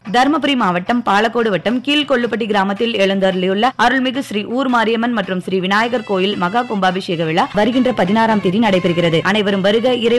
தருமபுரி மாவட்டம் பாலக்கோடு வட்டம் கீழ்கொள்ளுப்பட்டி கிராமத்தில் எழுந்தருளியுள்ள அருள்மிகு ஸ்ரீ ஊர் மாரியம்மன் மற்றும் ஸ்ரீ விநாயகர் கோயில் மகா கும்பாபிஷேக விழா வருகின்ற 16ஆம் தேதி நடைபெறுகிறது. அனைவரும் வருக.